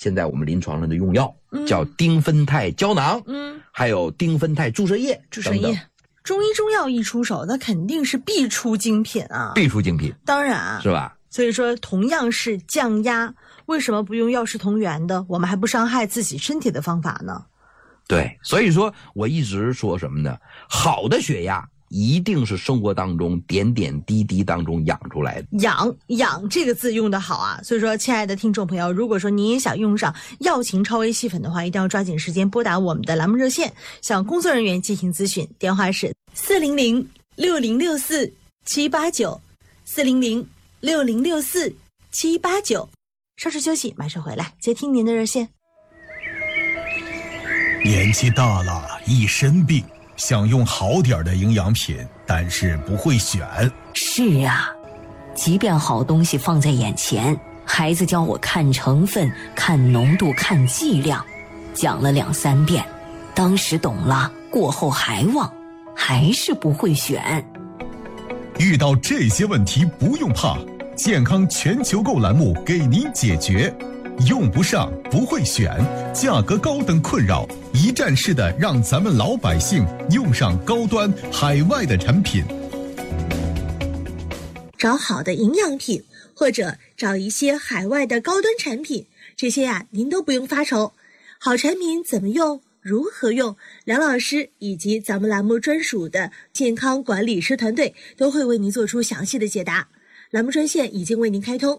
现在我们临床上的用药，叫丁酚酞胶囊，还有丁酚酞注射液等等。 中医中药一出手，那肯定是必出精品啊！ 必出精品， 当然是吧？ 所以说，同样是降压，为什么不用药食同源的，我们还不伤害自己身体的方法呢？ 对，所以说我一直说什么呢？好的血压一定是生活当中点点滴滴当中养出来的。 养这个字用得好啊！所以说，亲爱的听众朋友，如果说您也想用上药情超微细粉的话，一定要抓紧时间拨打我们的栏目热线，向工作人员进行咨询，电话是400-6064-789，400-6064-789。稍事休息，马上回来接听您的热线。 年纪大了，一身病，想用好点的营养品，但是不会选。 是啊，即便好东西放在眼前，孩子教我看成分、看浓度、看剂量，讲了2、3遍，当时懂了，过后还忘，还是不会选。 遇到这些问题不用怕，健康全球购栏目给您解决。用不上，不会选，价格高等困扰，一站式的让咱们老百姓用上高端海外的产品。 找好的营养品，或者找一些海外的高端产品，这些您都不用发愁。好产品怎么用，如何用，梁老师以及咱们栏目专属的健康管理师团队都会为您做出详细的解答。栏目专线已经为您开通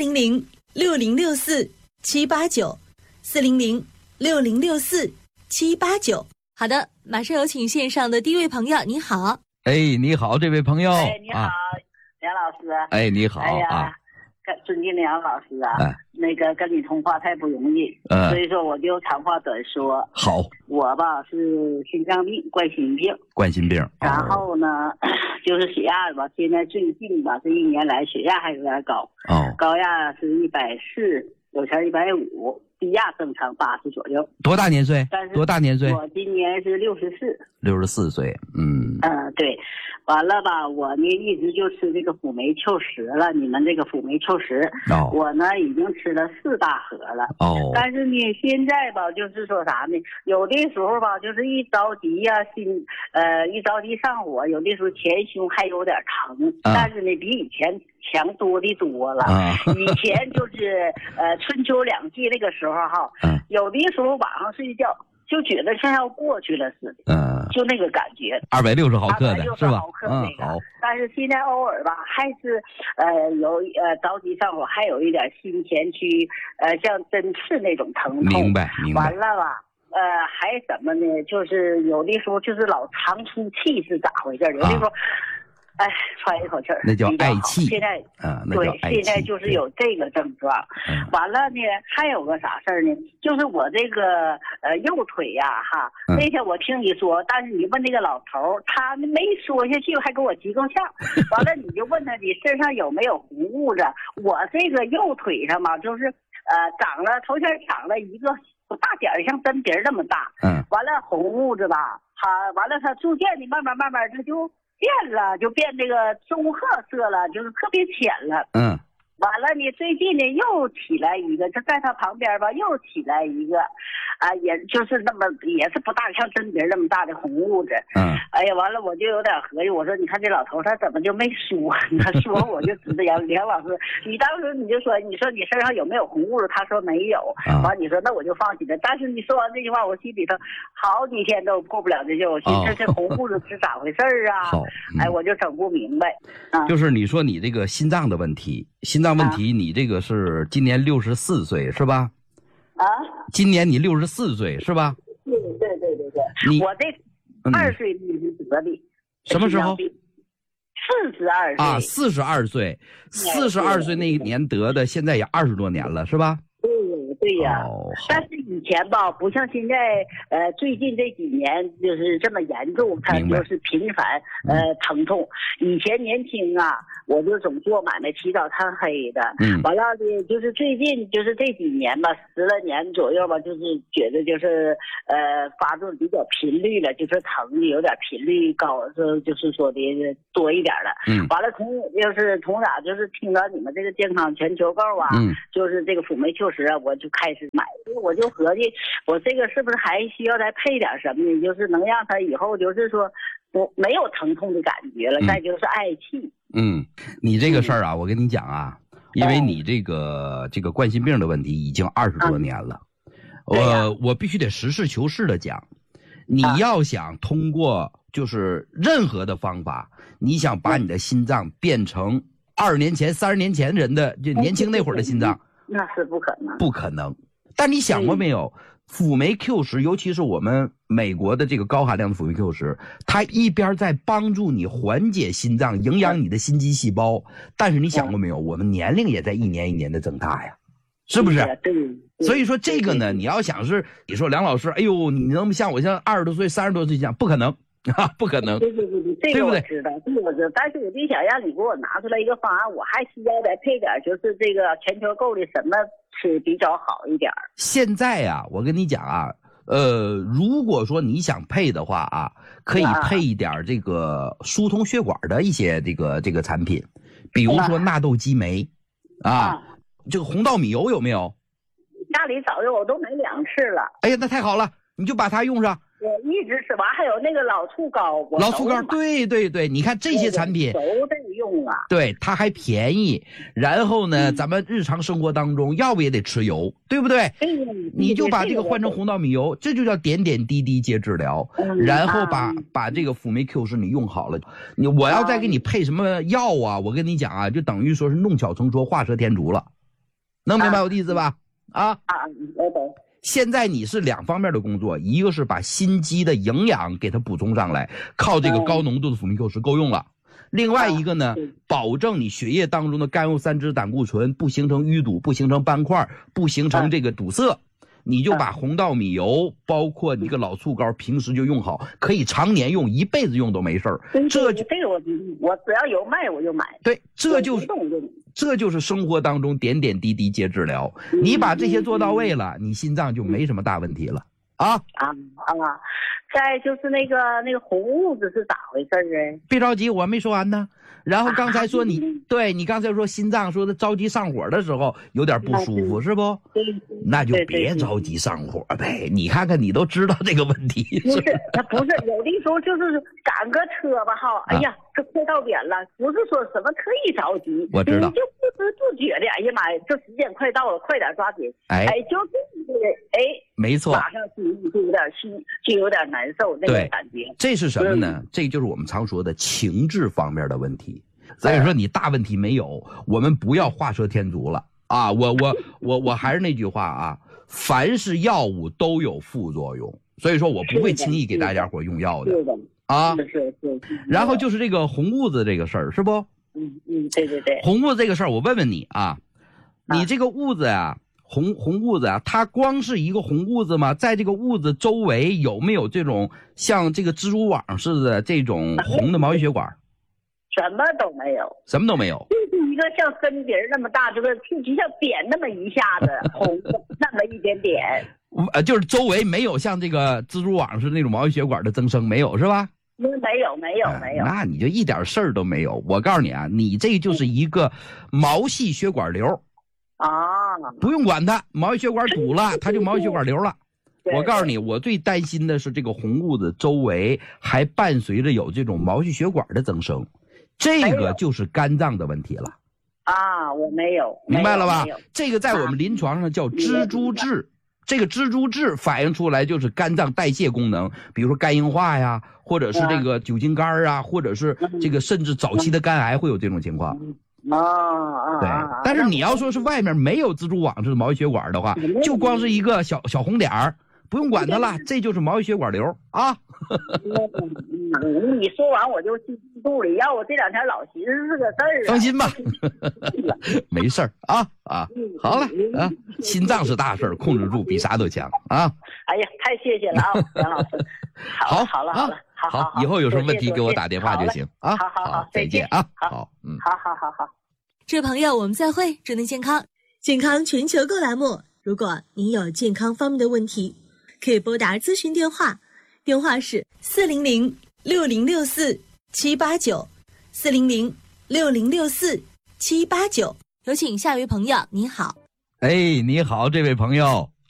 ，400-6064-789，400-6064-789。好的，马上有请线上的第一位朋友，你好。 你好，这位朋友。 你好，梁老师。 你好啊。 尊敬梁老师啊，那个跟你通话太不容易，所以说我就长话短说。 好， 我吧是心脏病，冠心病，然后呢，就是血压吧，现在最近吧，这1年来血压还有点高，高压是140，有前150，低压正常80左右。 多大年岁？ 我今年是64 岁。 对，完了吧，我呢一直就吃这个辅酶裘实了，你们这个辅酶裘实，我呢已经吃了4大盒了。但是呢现在吧，就是说啥呢，有的时候吧，就是一着急呀，一着急上火，有的时候前胸还有点疼，但是呢比以前强多的多了。以前就是春秋2季那个时候哈，有的时候晚上睡觉就觉得像要过去了似的，就那个感觉。 260毫克的是吧？ 好。但是现在偶尔吧，还是有着急上火，还有一点心前区像针刺那种疼痛。 明白。 完了吧，还什么呢？就是有的时候就是老长出气是咋回事？有的时候。喘一口气儿， 那叫嗳气。 现在现在就是有这个症状。完了呢，还有个啥事儿呢？就是我这个右腿呀，那天我听你说，但是你问那个老头，他没说下去，还给我急够呛。完了，你就问他你身上有没有红物质？我这个右腿上嘛，就是头先长了一个大点儿，像针鼻那么大。完了红物质吧，完了它逐渐的慢慢它就变了，就变这个棕褐色了，就是特别浅了。完了呢，最近呢又起来一个，就在他旁边吧，又起来一个，也就是那么也是不大，像针鼻那么大的红物质。哎呀，完了我就有点合计，我说你看这老头他怎么就没说？他说我就知道梁老师，你当时你就说你身上有没有红物质？他说没有。完你说那我就放心了。但是你说完这句话，我心里头好几天都过不了这劲，我寻思这红物质是咋回事啊？我就整不明白。 就是你说你这个心脏的问题。你这个是今年64岁是吧？今年你64岁是吧？ 对。我这2岁是得的。 什么时候 ？42岁。 42岁，42岁那一年得的，现在也20多年了是吧？ 对呀。但是以前吧，不像现在，最近这几年就是这么严重，它就是频繁疼痛。以前年轻啊， 我就总做买卖起早贪黑的。完了的，就是最近就是这几年吧，10来年左右吧，就是觉得就是发作比较频率了，就是疼的有点频率高，就是说的多一点了。完了从咋就是听到你们这个健康全球购啊，就是这个辅酶 Q10啊，我就开始买，我就合计我这个是不是还需要再配点什么呢？就是能让他以后就是说我没有疼痛的感觉了，再就是嗳气。 你这个事儿啊，我跟你讲啊，因为你这个冠心病的问题已经20多年了，我必须得实事求是的讲，你要想通过就是任何的方法，你想把你的心脏变成20年前、30年前人的就年轻那会儿的心脏， 那是不可能， 不可能。但你想过没有？辅酶 Q10，尤其是我们美国的这个高含量的辅酶 Q10，它一边在帮助你缓解心脏、营养你的心肌细胞，但是你想过没有？我们年龄也在一年一年的增大呀，是不是？所以说这个呢，你要想是你说梁老师，哎呦，你能像我像20多岁、30多岁这样，不可能。不可能， 对，这个我知道，这个我知道，但是我就想让你给我拿出来一个方案，我还需要再配点，就是这个全球购的什么吃比较好一点。现在啊，我跟你讲啊，如果说你想配的话啊，可以配一点这个疏通血管的一些这个产品，比如说纳豆激酶这个红稻米油有没有？ 家里早就我都买2次了。 哎呀，那太好了，你就把它用上。 我一直吃完，还有那个老醋膏， 老醋膏，对，你看这些产品都得用啊。 对，它还便宜，然后呢，咱们日常生活当中要不也得吃油，对不对？你就把这个换成红稻米油，这就叫点点滴滴接治疗。然后把这个辅酶 Q10你用好了，我要再给你配什么药啊？我跟你讲啊，就等于说是弄巧成拙，画蛇添足了，能明白我的意思吧？ 我懂。 现在你是2方面的工作，一个是把心肌的营养给它补充上来，靠这个高浓度的辅酶 Q10够用了。另外一个呢，保证你血液当中的甘油三酯胆固醇不形成淤堵，不形成斑块，不形成这个堵塞。你就把红稻米油，包括你这个老醋膏，平时就用好，可以常年用，一辈子用都没事儿。 这个我只要有卖我就买。 对，这就是生活当中点点滴滴接治疗。你把这些做到位了，你心脏就没什么大问题了啊。 再就是那个红痦子是咋回事啊？ 别着急，我没说完呢。然后刚才说你刚才说心脏说的着急上火的时候有点不舒服是不？那就别着急上火呗。你看看你都知道这个问题。 不是有的时候就是赶个车吧哈，哎呀，这快到点了，不是说什么特意着急， 我知道， 你就不知不觉的，哎呀妈呀，这时间快到了，快点抓紧，就是没错， 马上就有点心，就有点难受那种感觉。 这是什么呢？这就是我们常说的情志方面的问题。所以说你大问题没有，我们不要画蛇添足了啊！我还是那句话啊，凡是药物都有副作用，所以说我不会轻易给大家伙用药的啊。是。然后就是这个红痦子这个事儿，是不？ 对。 红痦子这个事儿，我问问你啊，你这个痦子啊，红痦子啊，它光是一个红痦子吗？在这个痦子周围有没有这种像这个蜘蛛网似的这种红的毛细血管？ 什么都没有， 什么都没有， 就是一个像针鼻那么大，就像扁那么一下子红的那么一点点。 就是周围没有像这个蜘蛛网似的那种毛细血管的增生，没有是吧？ 没有。 那你就一点事儿都没有。我告诉你啊，你这就是一个毛细血管瘤不用管它，毛细血管堵了，它就毛细血管瘤了。我告诉你，我最担心的是这个红痦子周围还伴随着有这种毛细血管的增生。这个就是肝脏的问题了我没有， 明白了吧？这个在我们临床上叫蜘蛛痣，这个蜘蛛痣反映出来就是肝脏代谢功能，比如说肝硬化呀，或者是这个酒精肝啊，或者是这个甚至早期的肝癌会有这种情况。对，但是你要说是外面没有蜘蛛网似的毛细血管的话，就光是一个小红点儿，不用管它了，这就是毛细血管瘤啊。 你说完我就记住了，要我这2天老寻思是个事儿。 放心吧，没事儿啊。好了啊，心脏是大事儿，控制住比啥都强啊。 哎呀，太谢谢了啊，杨老师。好了。 好，以后有什么问题给我打电话就行啊。 好， 再见啊。好， 好。这位朋友，我们再会，祝您健康。健康全球购栏目，如果您有健康方面的问题，可以拨打咨询电话，电话是400-6064-789，400-6064-789。有请下一位朋友，你好。 你好，这位朋友。